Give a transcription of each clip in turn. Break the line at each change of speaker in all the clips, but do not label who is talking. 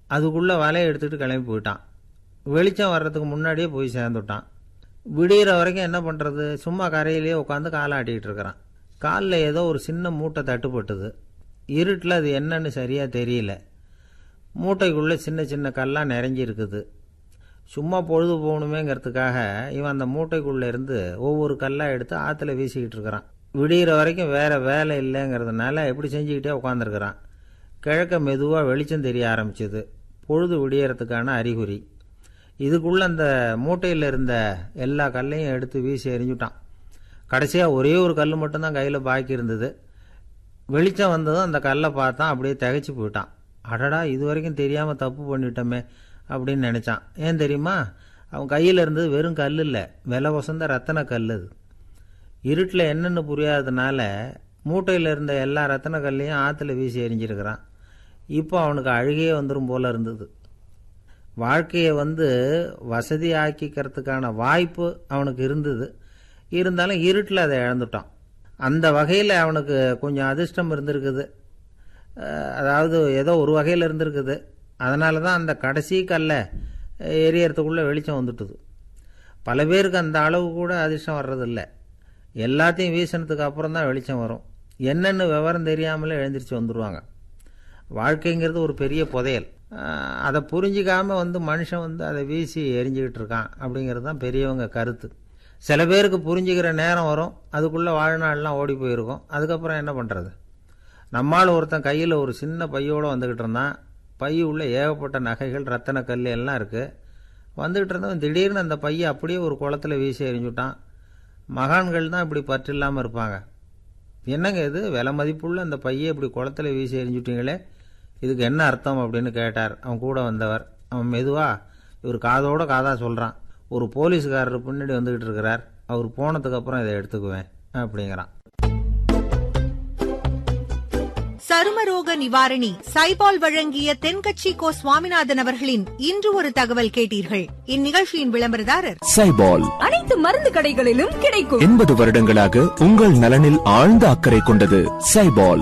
அதுக்குள்ளே வலையை எடுத்துகிட்டு கிளம்பி போயிட்டான். வெளிச்சம் வர்றதுக்கு முன்னாடியே போய் சேர்ந்துட்டான். விடிகிற வரைக்கும் என்ன பண்ணுறது, சும்மா கரையிலேயே உட்காந்து காலை ஆட்டிக்கிட்டு இருக்கிறான். காலில் ஏதோ ஒரு சின்ன மூட்டை தட்டுப்பட்டுது. இருட்டில் அது என்னன்னு சரியாக தெரியல. மூட்டைக்குள்ளே சின்ன சின்ன கல்லாக நிறைஞ்சி இருக்குது. சும்மா பொழுது போகணுமேங்கிறதுக்காக இவன் அந்த மூட்டைக்குள்ளே இருந்து ஒவ்வொரு கல்லாக எடுத்து ஆற்றுல வீசிக்கிட்டு இருக்கிறான். விடிகிற வரைக்கும் வேறு வேலை இல்லைங்கிறதுனால எப்படி செஞ்சுக்கிட்டே உட்காந்துருக்கிறான். கிழக்க மெதுவாக வெளிச்சம் தெரிய ஆரம்பிச்சிது. பொழுது விடியறதுக்கான அறிகுறி. இதுக்குள்ளே அந்த மூட்டையில் இருந்த எல்லா கல்லையும் எடுத்து வீசி எறிஞ்சுட்டான். கடைசியாக ஒரே ஒரு கல் மட்டும்தான் கையில் பாக்கி இருந்தது. வெளிச்சம் வந்ததும் அந்த கல்லை பார்த்தான். அப்படியே திகைச்சு போயிட்டான். அடடா, இது வரைக்கும் தெரியாமல் தப்பு பண்ணிட்டோமே அப்படின்னு நினச்சான். ஏன் தெரியுமா, அவன் கையில் இருந்தது வெறும் கல் இல்லை, விலை வசந்த ரத்தன கல். அது இருட்டில் என்னென்னு புரியாததுனால மூட்டையில் இருந்த எல்லா ரத்தன கல்லையும் ஆற்றுல வீசி எறிஞ்சிருக்கிறான். இப்போ அவனுக்கு அழுகையே வந்துடும் போல இருந்தது. வாழ்க்கையை வசதி ஆக்கிக்கிறதுக்கான வாய்ப்பு அவனுக்கு இருந்தது. இருந்தாலும் இருட்டில் அதை இழந்துட்டான். அந்த வகையில் அவனுக்கு கொஞ்சம் அதிர்ஷ்டம் இருந்திருக்குது. அதாவது ஏதோ ஒரு வகையில் இருந்திருக்குது. அதனால தான் அந்த கடைசி கல்லை எரியறதுக்குள்ளே வெளிச்சம் வந்துட்டுது. பல பேருக்கு அந்த அளவு கூட அதிர்ஷ்டம் வர்றதில்லை. எல்லாத்தையும் வீசினதுக்கு அப்புறம் தான் வெளிச்சம் வரும். என்னென்னு விவரம் தெரியாமலே எழுந்திரிச்சு வந்துடுவாங்க. வாழ்க்கைங்கிறது ஒரு பெரிய புதையல். அதை புரிஞ்சிக்காமல் மனுஷன் அதை வீசி எரிஞ்சிக்கிட்டு இருக்கான் அப்படிங்கிறது தான் பெரியவங்க கருத்து. சில பேருக்கு புரிஞ்சுக்கிற நேரம் வரும், அதுக்குள்ளே வாழ்நாள்லாம் ஓடி போயிருக்கும். அதுக்கப்புறம் என்ன பண்ணுறது? நம்மால் ஒருத்தன் கையில் ஒரு சின்ன பையோடு வந்துக்கிட்டு இருந்தான். பைய உள்ள ஏகப்பட்ட நகைகள், ரத்தன கல் எல்லாம் இருக்குது. வந்துக்கிட்டு இருந்தவன் திடீர்னு அந்த பையை அப்படியே ஒரு குளத்தில் வீசி எறிஞ்சுட்டான். மகான்கள் தான் இப்படி பற்று இல்லாமல் இருப்பாங்க. என்னங்க இது, விலை மதிப்புள்ள அந்த பையை இப்படி குளத்தில் வீசி எறிஞ்சுட்டீங்களே, இதுக்கு என்ன அர்த்தம் அப்படின்னு கேட்டார் அவன் கூட வந்தவர். அவன் மெதுவாக இவர் காதோட காதாக சொல்கிறான். ஒரு போலீஸ்காரர் பின்னாடி வந்துக்கிட்டு இருக்கிறார், அவர் போனதுக்கு அப்புறம் இதை எடுத்துக்குவேன் அப்படிங்கிறான்.
சருமரோக நிவாரணி சைபால் வழங்கிய தென்கட்சி கோ சுவாமிநாதன் அவர்களின் இன்று ஒரு தகவல் கேட்டீர்கள். இந்நிகழ்ச்சியின் விளம்பரதாரர்
சைபால்.
அனைத்து மருந்து கடைகளிலும் கிடைக்கும்.
80 வருடங்களாக உங்கள் நலனில் ஆழ்ந்த அக்கறை கொண்டது சைபால்.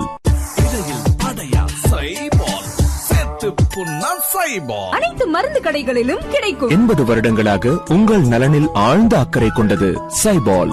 அனைத்து மருந்து கடைகளிலும் கிடைக்கும்.
80 வருடங்களாக உங்கள் நலனில் ஆழ்ந்த அக்கறை கொண்டது Saibol.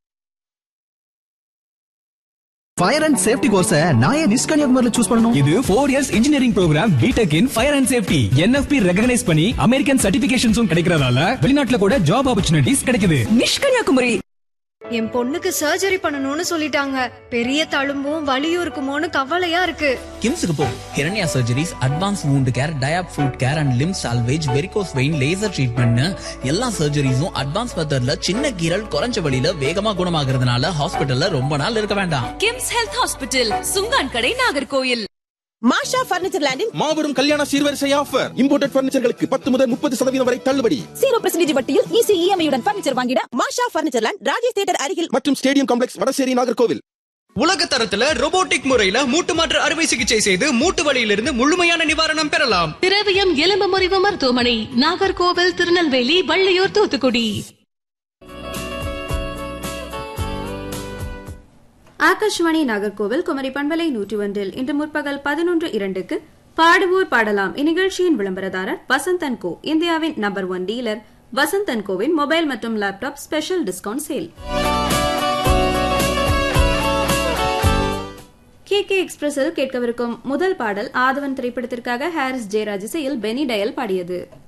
Fire and safety course நான் ஏன் கன்னியாகுமரியில சூஸ் பண்ணணும்?
இது 4 years engineering program. BTech in fire and safety NFP recognise பண்ணி அமெரிக்கன் சர்டிபிகேஷன்ஸும் கிடைக்கிறதால வெளிநாட்டுல கூட ஜாப் ஆப்பர்ச்சுனிட்டிஸ் கிடைக்குது.
கன்னியாகுமரி.
என் பொண்ணுக்கு சர்ஜரி பண்ணணும்னு சொல்லிட்டாங்க. பெரிய தழும்பும் வலியும் இருக்குமோன்னு கவலையா இருக்கு.
கிம்ஸுக்கு போ. ஹிரண்யா surgeries, advance wound care, டயாப் food care and Lim salvage, varicose vein, laser treatment, எல்லா சர்ஜரிஸும் அட்வான்ஸ் மெத்தட்ல சின்ன கீரல் குறைஞ்ச வழியில வேகமா குணமாகறதுனால ஹாஸ்பிட்டல்ல ரொம்ப நாள் இருக்க வேண்டாம்.
கிம்ஸ் ஹெல்த் ஹாஸ்பிட்டல், சுங்கான் கடை, நாகர்கோயில்.
மாஷா பர்னிச்சர் லேண்டில்
மாபெரும் கல்யாண சீர்வரிசை ஆஃபர். இம்போர்ட்டட் பர்னிச்சர்களுக்கு 10 முதல் 30% வரை தள்ளுபடி.
0% வட்டியில் ஈஸி EMI உடன் பர்னிச்சர் வாங்கிட
மாஷா பர்னிச்சர் லேண்ட், ராஜேஷ் தியேட்டர் அருகில்
மற்றும் ஸ்டேடியம் காம்ப்ளெக்ஸ், வடசேரி, நாகர்கோவில்.
உலக தரத்துல ரோபோட்டிக் முறையில மூட்டு மாற்று அறுவை சிகிச்சை செய்து மூட்டு வலியிலிருந்து முழுமையான நிவாரணம் பெறலாம்.
திரவியம் எலும்பு முறிவு மருத்துவமனை, நாகர்கோவில், திருநெல்வேலி, வள்ளியூர், தூத்துக்குடி.
ஆகாஷ்வாணி நாகர்கோவில் குமரி பண்பலை 101 இன்று முற்பகல் 11:02 பாடுவோர் பாடலாம். இந்நிகழ்ச்சியின் விளம்பரதாரர் வசந்த் அண்ட் கோ, இந்தியாவின் number 1 dealer. Vasanth and CoWIN mobile மற்றும் laptop special discount sale. KK எக்ஸ்பிரஸில் கேட்கவிருக்கும் முதல் பாடல் ஆதவன் திரைப்படத்திற்காக ஹாரிஸ் ஜெயராஜ் இசையில் பெனி டயல் பாடியது.